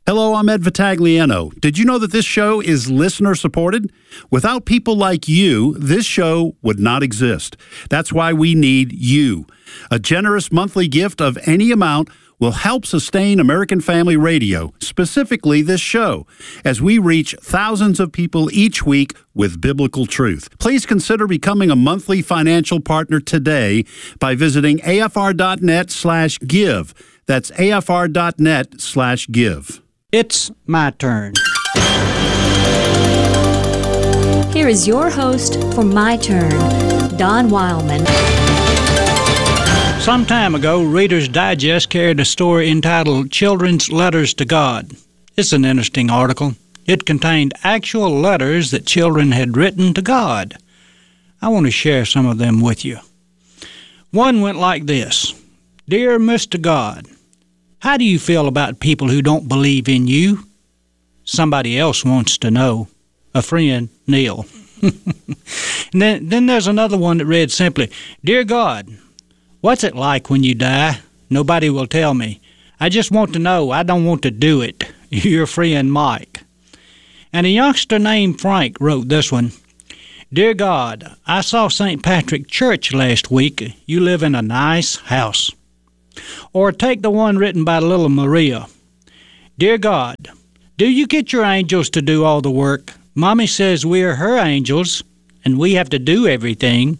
Hello, I'm Ed Vitagliano. Did you know that this show is listener-supported? Without people like you, this show would not exist. That's why we need you. A generous monthly gift of any amount will help sustain American Family Radio, specifically this show, as we reach thousands of people each week with biblical truth. Please consider becoming a monthly financial partner today by visiting afr.net/give. That's afr.net/give. It's my turn. Here is your host for My Turn, Don Wildman. Some time ago, Reader's Digest carried a story entitled Children's Letters to God. It's an interesting article. It contained actual letters that children had written to God. I want to share some of them with you. One went like this: Dear Mr. God, how do you feel about people who don't believe in you? Somebody else wants to know. A friend, Neil. And then there's another one that read simply, Dear God, what's it like when you die? Nobody will tell me. I just want to know. I don't want to do it. Your friend, Mike. And a youngster named Frank wrote this one. Dear God, I saw St. Patrick Church last week. You live in a nice house. Or take the one written by little Maria. Dear God, do you get your angels to do all the work? Mommy says we're her angels, and we have to do everything.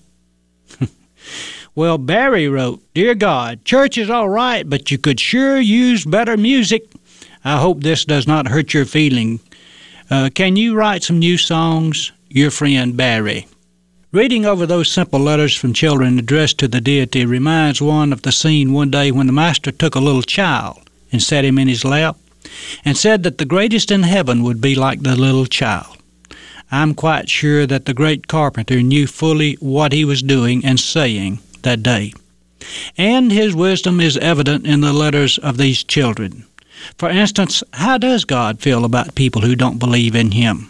Well, Barry wrote, Dear God, church is all right, but you could sure use better music. I hope this does not hurt your feeling. Can you write some new songs? Your friend, Barry. Reading over those simple letters from children addressed to the deity reminds one of the scene one day when the master took a little child and set him in his lap and said that the greatest in heaven would be like the little child. I'm quite sure that the great carpenter knew fully what he was doing and saying that day. And his wisdom is evident in the letters of these children. For instance, how does God feel about people who don't believe in Him?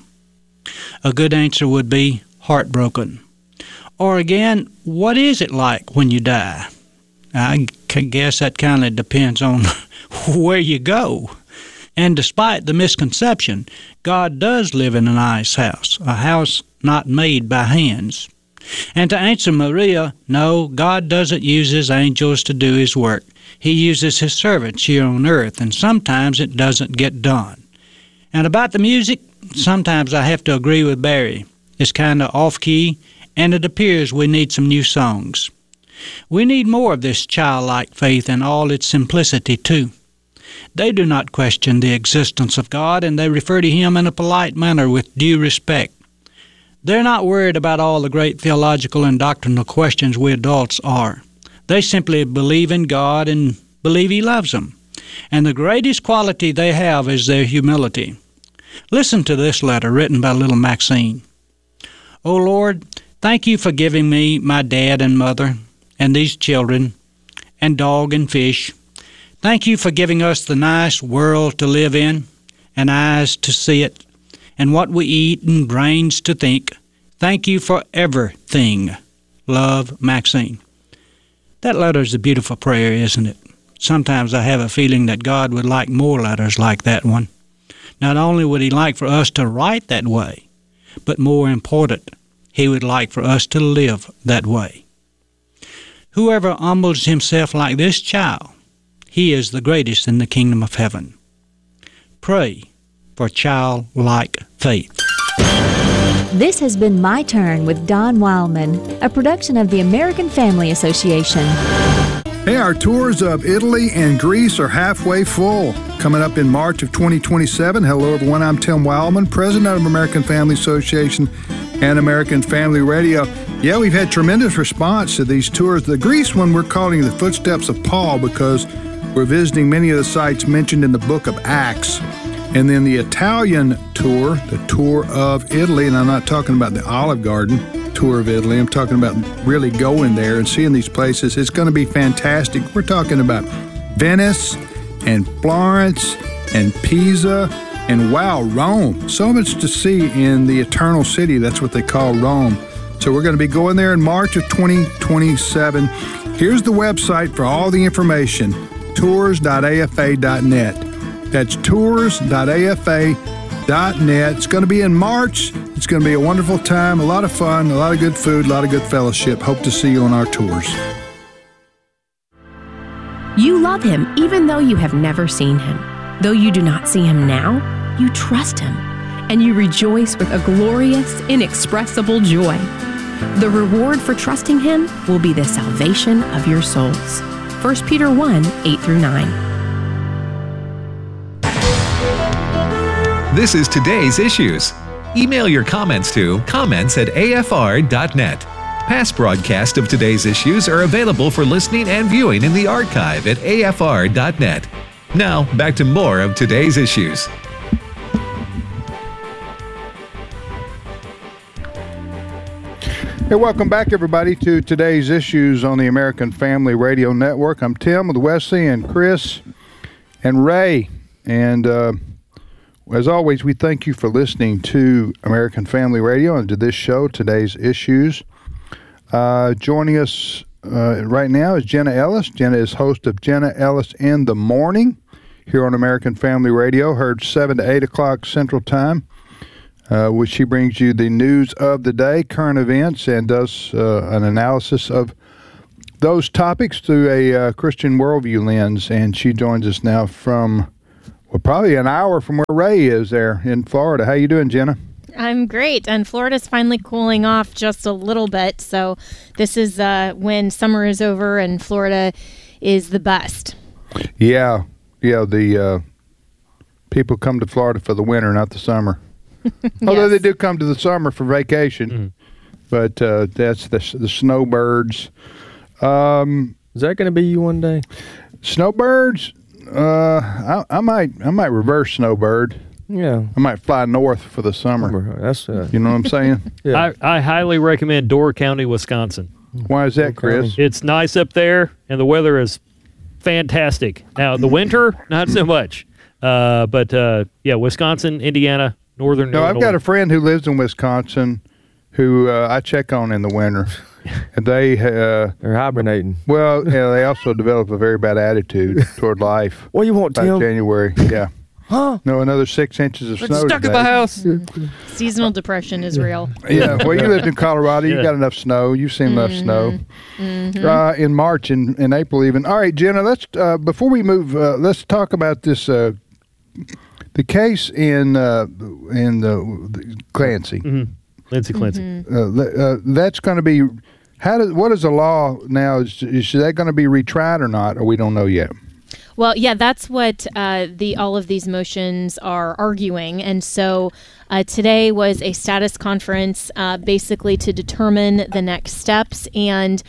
A good answer would be heartbroken. Or again, what is it like when you die? I guess that kind of depends on where you go. And despite the misconception, God does live in a nice house, a house not made by hands. And to answer Maria, no, God doesn't use His angels to do His work. He uses His servants here on earth, and sometimes it doesn't get done. And about the music, sometimes I have to agree with Barry. It's kind of off-key, and it appears we need some new songs. We need more of this childlike faith in all its simplicity, too. They do not question the existence of God, and they refer to Him in a polite manner with due respect. They're not worried about all the great theological and doctrinal questions we adults are. They simply believe in God and believe He loves them. And the greatest quality they have is their humility. Listen to this letter written by little Maxine. O Lord, thank You for giving me my dad and mother, and these children, and dog and fish. Thank You for giving us the nice world to live in, and eyes to see it, and what we eat and brains to think. Thank You for everything. Love, Maxine. That letter is a beautiful prayer, isn't it? Sometimes I have a feeling that God would like more letters like that one. Not only would He like for us to write that way, but more important, He would like for us to live that way. Whoever humbles himself like this child, he is the greatest in the kingdom of heaven. Pray for childlike faith. This has been My Turn with Don Wildman, a production of the American Family Association. Hey, our tours of Italy and Greece are halfway full. Coming up in March of 2027. Hello, everyone. I'm Tim Wildman, president of American Family Association and American Family Radio. Yeah, we've had tremendous response to these tours. The Greece one we're calling The Footsteps of Paul because we're visiting many of the sites mentioned in the book of Acts. And then the Italian tour, the tour of Italy, and I'm not talking about the Olive Garden tour of Italy. I'm talking about really going there and seeing these places. It's going to be fantastic. We're talking about Venice and Florence and Pisa and, wow, Rome. So much to see in the Eternal City. That's what they call Rome. So we're going to be going there in March of 2027. Here's the website for all the information, tours.afa.net. That's tours.afa.net. It's going to be in March. It's going to be a wonderful time, a lot of fun, a lot of good food, a lot of good fellowship. Hope to see you on our tours. You love him even though you have never seen him. Though you do not see him now, you trust him, and you rejoice with a glorious, inexpressible joy. The reward for trusting him will be the salvation of your souls. 1 Peter 1, 8-9. This is Today's Issues. Email your comments to comments@afr.net. Past broadcasts of Today's Issues are available for listening and viewing in the archive at afr.net. Now, back to more of Today's Issues. Hey, welcome back, everybody, to Today's Issues on the American Family Radio Network. I'm Tim with Wesley and Chris and Ray. And as always, we thank you for listening to American Family Radio and to this show, Today's Issues. Joining us right now is Jenna Ellis. Jenna is host of Jenna Ellis in the Morning here on American Family Radio, heard 7 to 8 o'clock Central Time, which she brings you the news of the day, current events, and does an analysis of those topics through a Christian worldview lens. And she joins us now from, well, probably an hour from where Ray is there in Florida. How you doing, Jenna? I'm great, and Florida's finally cooling off just a little bit, so this is when summer is over and Florida is the best. Yeah, the people come to Florida for the winter, not the summer. Although they do come to the summer for vacation, but that's the snowbirds. Is that going to be you one day? Snowbirds? I might reverse snowbird. Yeah, I might fly north for the summer. That's you know what I'm saying? Yeah. I highly recommend Door County, Wisconsin. Why is that, Chris? It's nice up there, and the weather is fantastic. Now, the winter, not so much. But Wisconsin, Indiana, northern No, I've Illinois. got a friend who lives in Wisconsin who I check on in the winter. And they're hibernating. Well, yeah, they also develop a very bad attitude toward life. What do you want, by Tim? January, yeah. Huh? No, another 6 inches of snow stuck today. at the house. Seasonal depression is real. Yeah, well, you lived in Colorado. You Yeah. got enough snow. You've seen enough snow in March and in April even. All right, Jenna, let's before we move, let's talk about this the case in the Clancy. Lindsay Clancy. That's going to be what is the law now? Is that going to be retried or not? Or we don't know yet. Well, yeah, that's what all of these motions are arguing. And so today was a status conference basically to determine the next steps. And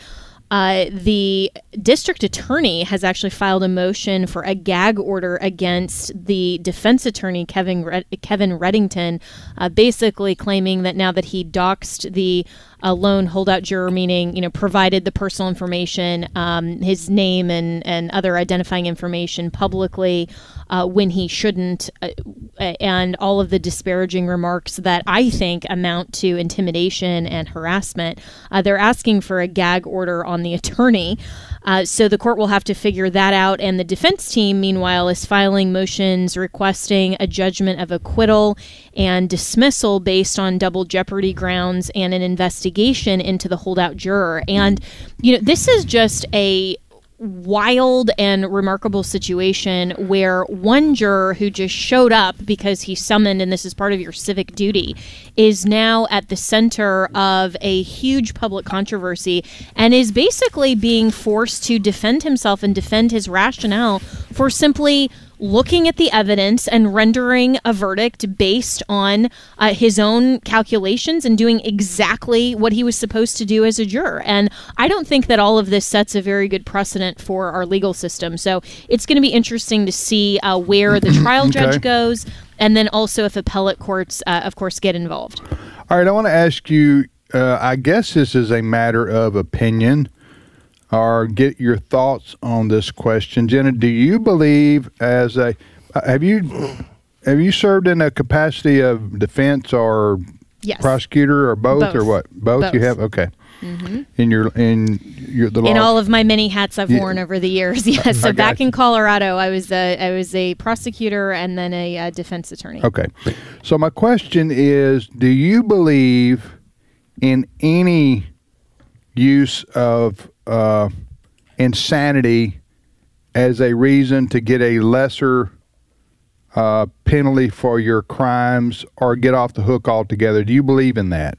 the district attorney has actually filed a motion for a gag order against the defense attorney, Kevin Reddington, basically claiming that now that he doxed the lone holdout juror, meaning, provided the personal information, his name and other identifying information publicly when he shouldn't, and all of the disparaging remarks that I think amount to intimidation and harassment. They're asking for a gag order on the attorney. So the court will have to figure that out. And the defense team, meanwhile, is filing motions requesting a judgment of acquittal and dismissal based on double jeopardy grounds and an investigation into the holdout juror. And, this is just a wild and remarkable situation where one juror who just showed up because he's summoned, and this is part of your civic duty, is now at the center of a huge public controversy and is basically being forced to defend himself and defend his rationale for simply looking at the evidence and rendering a verdict based on his own calculations and doing exactly what he was supposed to do as a juror. And I don't think that all of this sets a very good precedent for our legal system. So it's going to be interesting to see where the trial judge goes, and then also if appellate courts, of course, get involved. All right, I want to ask you, I guess this is a matter of opinion, or get your thoughts on this question. Jenna, do you believe have you served in a capacity of defense or Yes. prosecutor or both or what? Both. You have? Okay. in all of my many hats I've worn over the years. Yes. So back in Colorado, I was a prosecutor and then a defense attorney. Okay. So my question is, do you believe in any use of insanity as a reason to get a lesser penalty for your crimes or get off the hook altogether? Do you believe in that?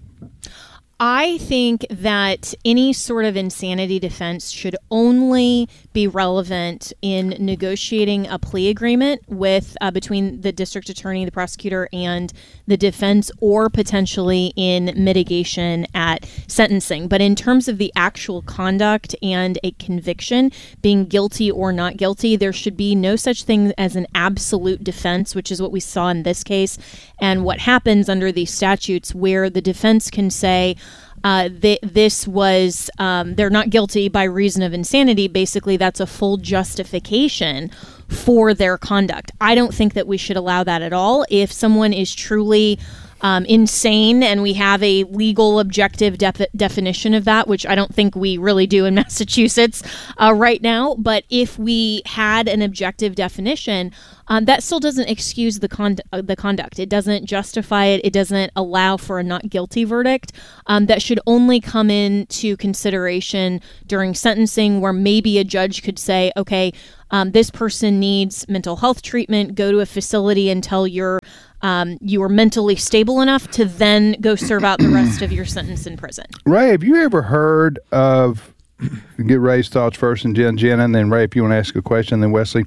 I think that any sort of insanity defense should only be relevant in negotiating a plea agreement with between the district attorney, the prosecutor, and the defense, or potentially in mitigation at sentencing. But in terms of the actual conduct and a conviction, being guilty or not guilty, there should be no such thing as an absolute defense, which is what we saw in this case, and what happens under these statutes, where the defense can say, this was they're not guilty by reason of insanity. Basically, that's a full justification for their conduct. I don't think that we should allow that at all. If someone is truly insane, and we have a legal objective definition of that, which I don't think we really do in Massachusetts right now, but if we had an objective definition, that still doesn't excuse the conduct. It doesn't justify it. It doesn't allow for a not guilty verdict. That should only come into consideration during sentencing, where maybe a judge could say, okay, this person needs mental health treatment, go to a facility until you are mentally stable enough to then go serve out the rest of your sentence in prison. Ray, have you ever heard of, get Ray's thoughts first, and Jenna, and then Ray, if you want to ask a question, and then Wesley.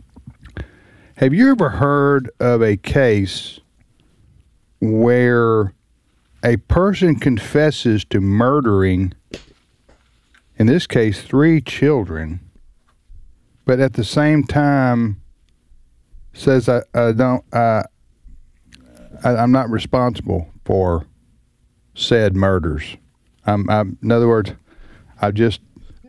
Have you ever heard of a case where a person confesses to murdering, in this case, 3 children, but at the same time says, I'm not responsible for said murders. In other words, I did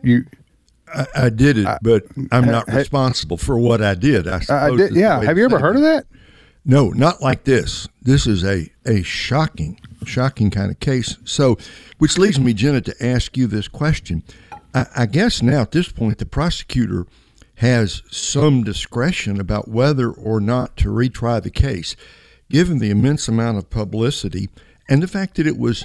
it, but I'm not responsible for what I did. I did. Yeah. Have you ever heard of that? No, not like this. This is a shocking kind of case. So, which leads me, Jenna, to ask you this question. I guess now at this point, the prosecutor has some discretion about whether or not to retry the case, given the immense amount of publicity and the fact that it was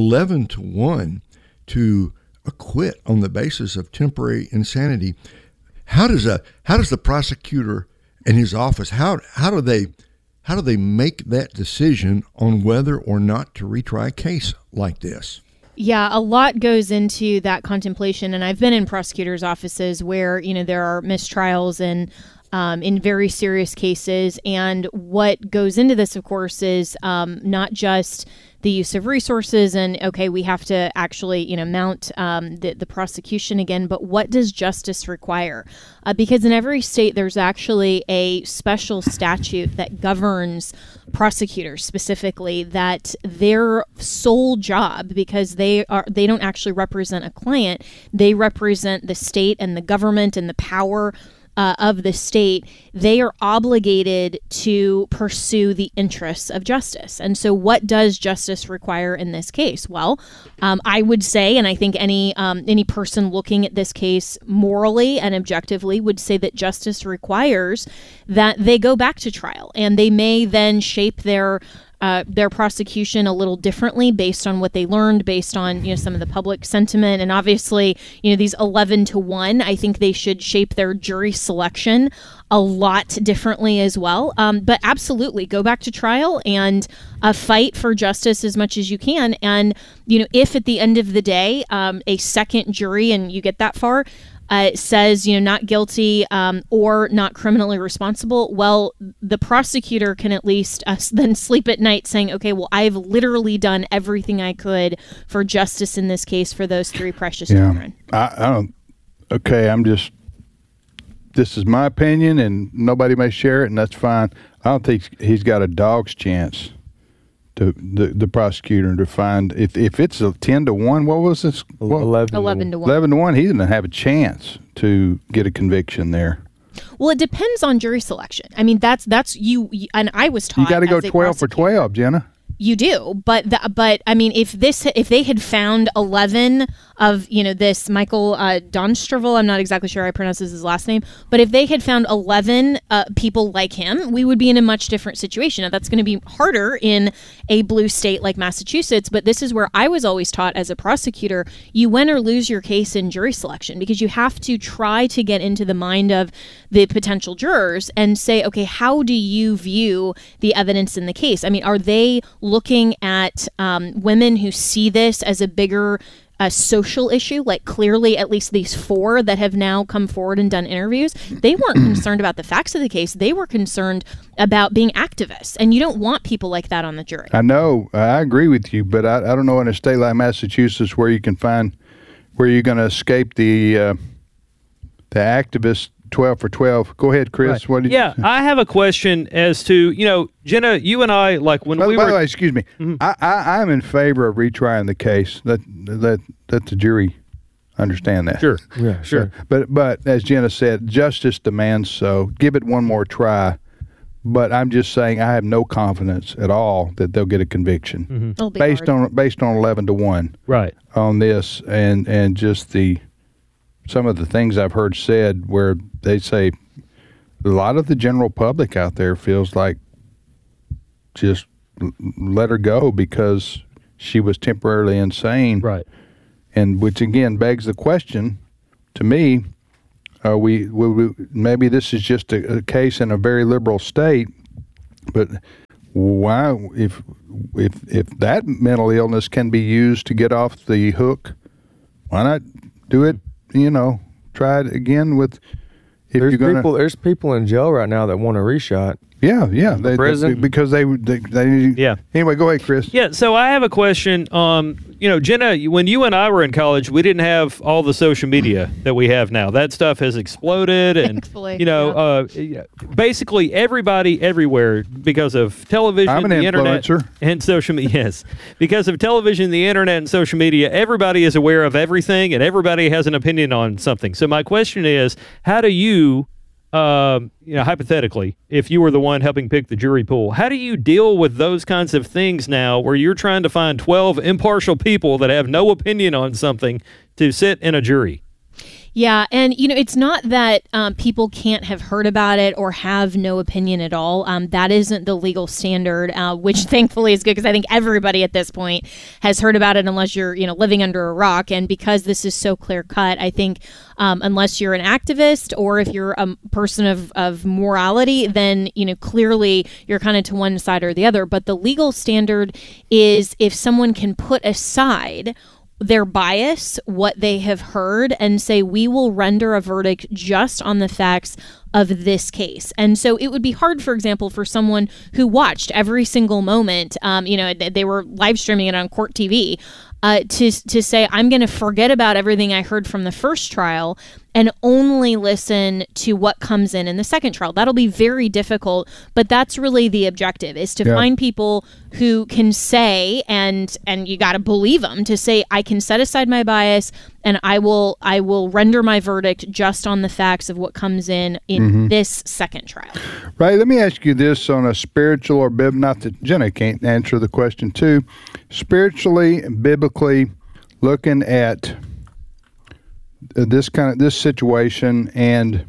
11-1 to acquit on the basis of temporary insanity. How does the prosecutor and his office, how do they make that decision on whether or not to retry a case like this? Yeah, a lot goes into that contemplation, and I've been in prosecutors' offices where there are mistrials and in very serious cases, and what goes into this, of course, is not just the use of resources and, okay, we have to actually, mount the prosecution again, but what does justice require? Because in every state, there's actually a special statute that governs prosecutors specifically, that their sole job, because they don't actually represent a client, they represent the state and the government and the power of the state, they are obligated to pursue the interests of justice. And so what does justice require in this case? Well, I would say, and I think any person looking at this case morally and objectively would say that justice requires that they go back to trial, and they may then shape their prosecution a little differently based on what they learned, based on some of the public sentiment, and obviously these 11-1. I think they should shape their jury selection a lot differently as well. But absolutely, go back to trial and fight for justice as much as you can. And if at the end of the day a second jury, and you get that far, says not guilty or not criminally responsible, well, the prosecutor can at least then sleep at night saying, okay, well, I've literally done everything I could for justice in this case for those 3 precious children. I don't. Okay, this is my opinion, and nobody may share it, and that's fine. I don't think he's got a dog's chance, to the prosecutor, to find if it's a 10-1. What was this? 11-1. 11-1. He didn't have a chance to get a conviction there. Well, it depends on jury selection. I mean, that's you and I was taught. You got to go 12 for 12, Jenna. You do, but I mean, if they had found 11 of this Michael Donstraville, I'm not exactly sure how I pronounce his last name, but if they had found 11 people like him, we would be in a much different situation. Now, that's going to be harder in a blue state like Massachusetts, but this is where I was always taught as a prosecutor: you win or lose your case in jury selection, because you have to try to get into the mind of the potential jurors and say, okay, how do you view the evidence in the case? I mean, are they looking at women who see this as a bigger social issue? Like, clearly, at least these 4 that have now come forward and done interviews, they weren't concerned about the facts of the case. They were concerned about being activists, and you don't want people like that on the jury. I know, I agree with you, but I don't know in a state like Massachusetts where you can find where you're going to escape the activists. 12 for 12. Go ahead, Chris. Right. I have a question as to, Jenna, you and I, like when we were... By the way, excuse me, I'm in favor of retrying the case. Let the jury understand that. Sure. Yeah, sure. But as Jenna said, justice demands so. Give it one more try. But I'm just saying I have no confidence at all that they'll get a conviction based on 11-1. Right. On this and just some of the things I've heard said where they say a lot of the general public out there feels like just let her go because she was temporarily insane. Right. And which again begs the question to me, we maybe this is just a case in a very liberal state, but why if that mental illness can be used to get off the hook, why not do it? Try it again with. There's people in jail right now that want a reshot. Yeah. Prison because they Yeah. Anyway, go ahead, Chris. Yeah. So I have a question. Jenna, when you and I were in college, we didn't have all the social media that we have now. That stuff has exploded, and thankfully, basically everybody everywhere, because of television, I'm an the influencer. internet, and social media. Yes, because of television, the internet, and social media, everybody is aware of everything, and everybody has an opinion on something. So my question is, how do you? Hypothetically, if you were the one helping pick the jury pool, how do you deal with those kinds of things now where you're trying to find 12 impartial people that have no opinion on something to sit in a jury? Yeah, and it's not that people can't have heard about it or have no opinion at all. That isn't the legal standard, which thankfully is good, because I think everybody at this point has heard about it, unless you're living under a rock. And because this is so clear cut, I think unless you're an activist or if you're a person of morality, then clearly you're kind of to one side or the other. But the legal standard is if someone can put aside their bias, what they have heard, and say, we will render a verdict just on the facts of this case. And so it would be hard, for example, for someone who watched every single moment, they were live streaming it on Court TV, to say, I'm going to forget about everything I heard from the first trial and only listen to what comes in the second trial. That'll be very difficult, but that's really the objective, is to find people who can say, and you got to believe them, to say, I can set aside my bias and I will render my verdict just on the facts of what comes in this second trial. Right. Let me ask you this on a spiritual or not that Jenna can't answer the question too. Spiritually and biblically, looking at this situation and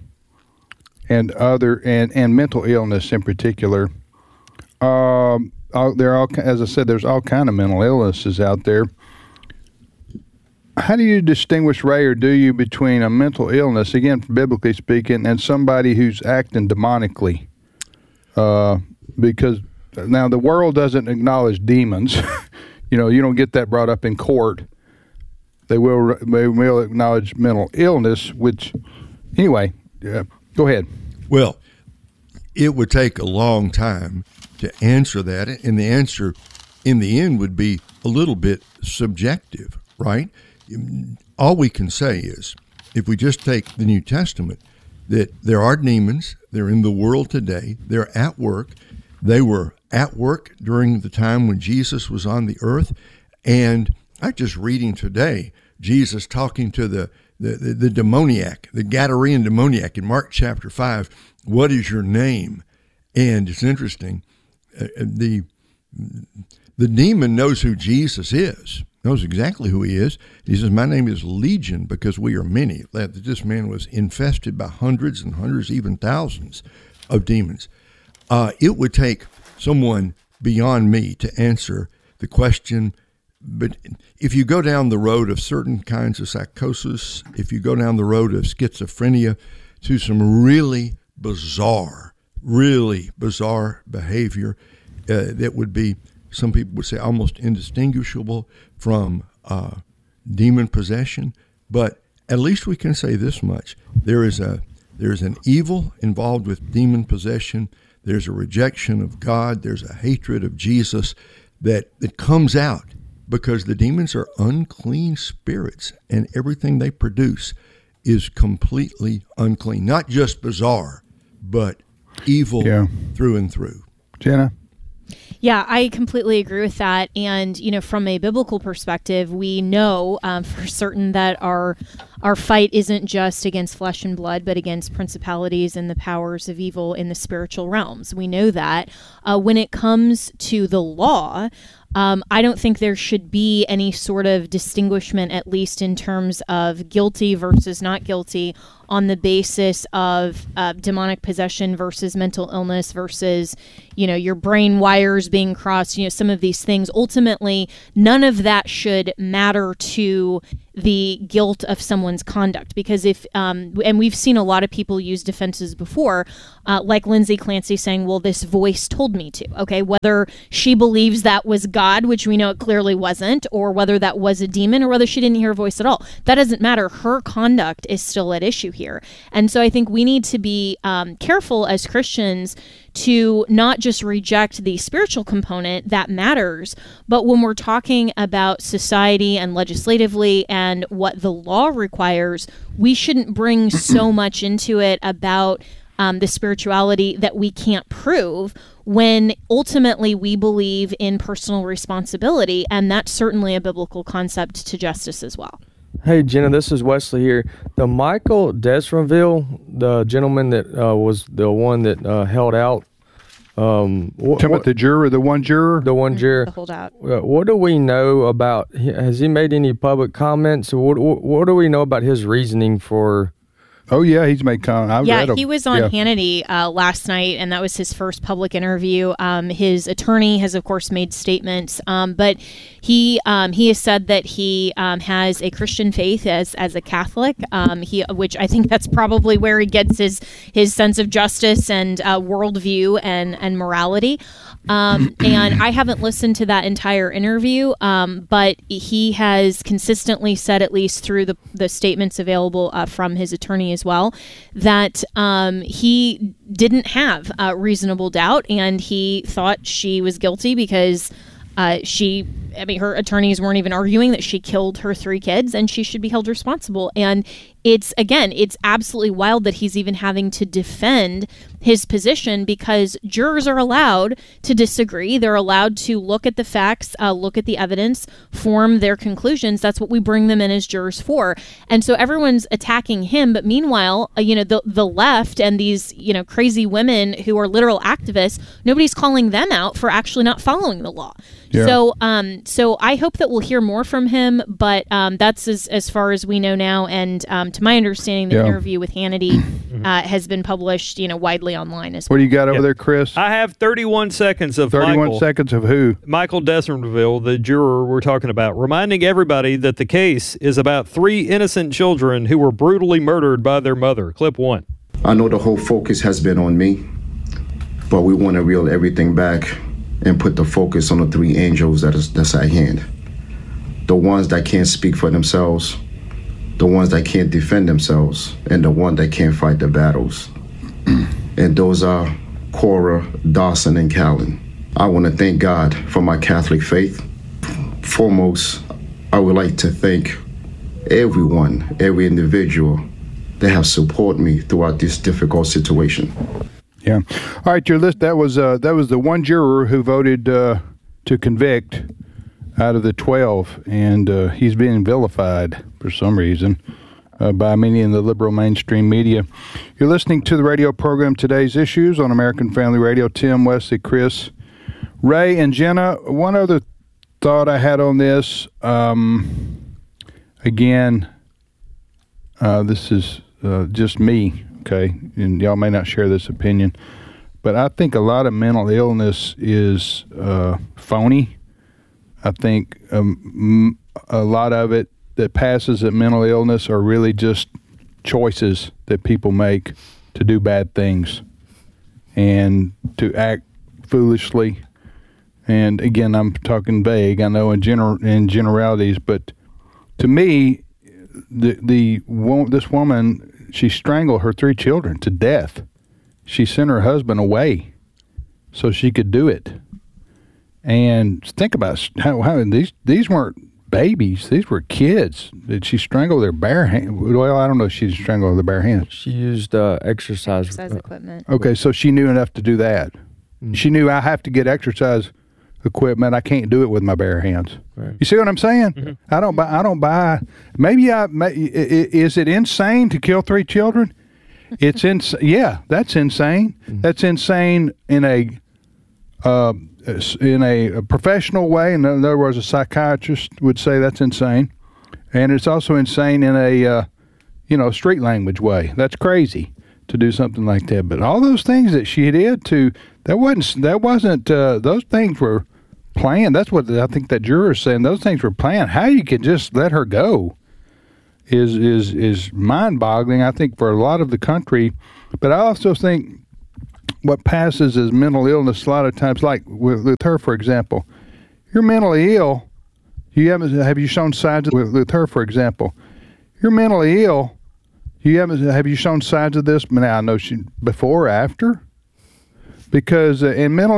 mental illness in particular. There are, as I said, there's all kind of mental illnesses out there. How do you distinguish, Ray, or do you, between a mental illness, again, biblically speaking, and somebody who's acting demonically? Because now the world doesn't acknowledge demons. You don't get that brought up in court. They will acknowledge mental illness, which, anyway, go ahead. Well, it would take a long time to answer that, and the answer in the end would be a little bit subjective, right? All we can say is, if we just take the New Testament, that there are demons, they're in the world today, they're at work, they were at work during the time when Jesus was on the earth, and I'm just reading today, Jesus talking to the demoniac, the Gadarene demoniac in Mark chapter 5, what is your name? And it's interesting, the The demon knows who Jesus is, knows exactly who he is. He says, my name is Legion because we are many. This man was infested by hundreds and hundreds, even thousands of demons. It would take someone beyond me to answer the question. But if you go down the road of certain kinds of psychosis, if you go down the road of schizophrenia, to some really bizarre behavior that would be, some people would say, almost indistinguishable from demon possession. But at least we can say this much: there is an evil involved with demon possession. There's a rejection of God. There's a hatred of Jesus that comes out because the demons are unclean spirits, and everything they produce is completely unclean. Not just bizarre, but evil through and through. Jenna? Yeah, I completely agree with that. And, from a biblical perspective, we know for certain that our fight isn't just against flesh and blood, but against principalities and the powers of evil in the spiritual realms. We know that. When it comes to the law, I don't think there should be any sort of distinguishment, at least in terms of guilty versus not guilty, on the basis of demonic possession versus mental illness versus, your brain wires being crossed, some of these things. Ultimately, none of that should matter to the guilt of someone's conduct, because and we've seen a lot of people use defenses before, like Lindsay Clancy saying, well, this voice told me to. Okay, whether she believes that was God, which we know it clearly wasn't, or whether that was a demon, or whether she didn't hear a voice at all, that doesn't matter. Her conduct is still at issue here. And so I think we need to be careful as Christians to not just reject the spiritual component that matters, but when we're talking about society and legislatively and what the law requires, we shouldn't bring so much into it about the spirituality that we can't prove, when ultimately we believe in personal responsibility, and that's certainly a biblical concept to justice as well. Hey, Jenna, this is Wesley here. The Michael Desronville, the gentleman that was the one that held out. Talking about the juror, the one juror? The one juror. The holdout. What do we know about, has he made any public comments? What do we know about his reasoning for... Oh, yeah, he's made comments. He was on Hannity last night, and that was his first public interview. His attorney has, of course, made statements, but he has said that he has a Christian faith as a Catholic, which I think that's probably where he gets his sense of justice and worldview and morality. And I haven't listened to that entire interview, but he has consistently said, at least through the statements available from his attorney as well, that he didn't have reasonable doubt, and he thought she was guilty because her attorneys weren't even arguing that she killed her 3 kids, and she should be held responsible. And it's absolutely wild that he's even having to defend his position, because jurors are allowed to disagree. They're allowed to look at the facts, look at the evidence, form their conclusions. That's what we bring them in as jurors for. And so everyone's attacking him, but meanwhile, the left and these, crazy women who are literal activists, nobody's calling them out for actually not following the law. Yeah. So I hope that we'll hear more from him, but that's as far as we know now. And to my understanding, the interview with Hannity has been published, widely online as well. What do you got over there, Chris? I have 31 seconds of 31 seconds of who? Michael Desronville, the juror we're talking about, reminding everybody that the case is about 3 innocent children who were brutally murdered by their mother. Clip 1. I know the whole focus has been on me, but we want to reel everything back and put the focus on the 3 angels that's at hand. The ones that can't speak for themselves, the ones that can't defend themselves, and the one that can't fight the battles. And those are Cora, Dawson, and Callan. I want to thank God for my Catholic faith. Foremost, I would like to thank everyone, every individual that have supported me throughout this difficult situation. Yeah. All right, your list. That was the one juror who voted to convict out of the 12, and he's being vilified for some reason by many in the liberal mainstream media. You're listening to the radio program Today's Issues on American Family Radio. Tim, Wesley, Chris, Ray and Jenna, one other thought I had on this. Again, this is just me, okay? And y'all may not share this opinion, but I think a lot of mental illness is phony. I think a lot of it that passes at mental illness are really just choices that people make to do bad things and to act foolishly. And again, I'm talking vague, I know in generalities, but to me, this woman, she strangled her 3 children to death. She sent her husband away so she could do it. And think about how these weren't babies; these were kids. Did she strangle their bare hands? Well, I don't know if she strangled with their bare hands. She used exercise equipment. Okay, so she knew enough to do that. She knew I have to get exercise equipment. I can't do it with my bare hands. Right. You see what I'm saying? Mm-hmm. I don't buy. Is it insane to kill 3 children? It's yeah, that's insane. Mm-hmm. That's insane in a professional way. In other words, a psychiatrist would say that's insane, and it's also insane in a street language way. That's crazy to do something like that. But all those things that she did those things were planned. That's what I think that juror is saying. Those things were planned. How you could just let her go is mind-boggling, I think, for a lot of the country. But I also think what passes as mental illness a lot of times, like with her, for example, you're mentally ill. Have you shown signs with her, for example? You're mentally ill. Have you shown signs of this? Now I know before or after, because in mental